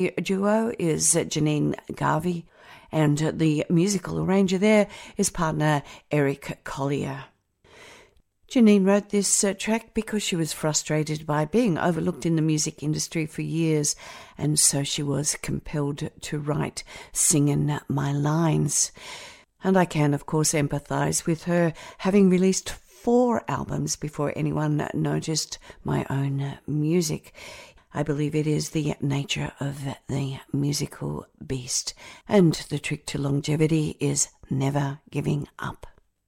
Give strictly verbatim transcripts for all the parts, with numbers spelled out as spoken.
The duo is Janine Garvey, and the musical arranger there is partner Eric Collier. Janine wrote this uh, track because she was frustrated by being overlooked in the music industry for years, and so she was compelled to write Singin' My Lines. And I can, of course, empathise with her, having released four albums before anyone noticed my own music. I believe it is the nature of the musical beast, and the trick to longevity is never giving up.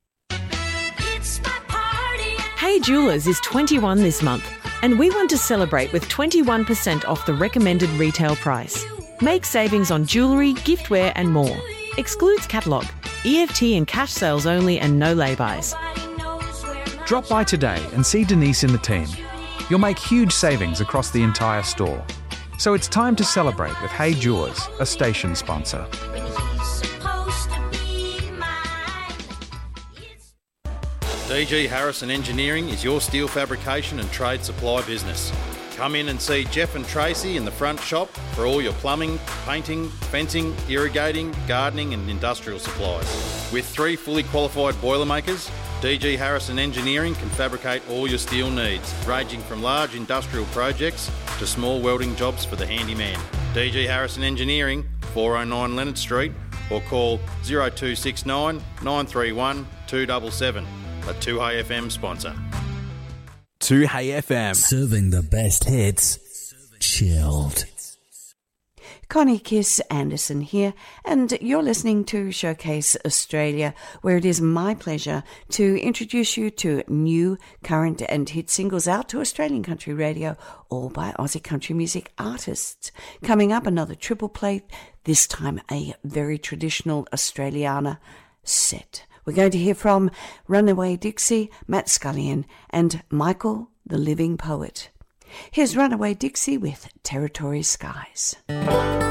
Hey Jewelers is twenty-one this month, and we want to celebrate with twenty-one percent off the recommended retail price. Make savings on jewellery, giftware and more. Excludes catalogue. E F T and cash sales only and no lay-bys. Drop by today and see Denise and the team. You'll make huge savings across the entire store. So it's time to celebrate with Hey Jewelers, a station sponsor. D G Harrison Engineering is your steel fabrication and trade supply business. Come in and see Jeff and Tracy in the front shop for all your plumbing, painting, fencing, irrigating, gardening and industrial supplies. With three fully qualified Boilermakers, D G Harrison Engineering can fabricate all your steel needs, ranging from large industrial projects to small welding jobs for the handyman. D G Harrison Engineering, four oh nine Leonard Street, or call oh two six nine, nine three one, two seven seven. A two Hey F M sponsor. two Hey F M. Serving the best hits, chilled. Connie Kiss Anderson here, and you're listening to Showcase Australia, where it is my pleasure to introduce you to new, current and hit singles out to Australian country radio, all by Aussie country music artists. Coming up, another triple play, this time a very traditional Australiana set. We're going to hear from Runaway Dixie, Matt Scullion, and Michael the Living Poet. Here's Runaway Dixie with Territory Skies.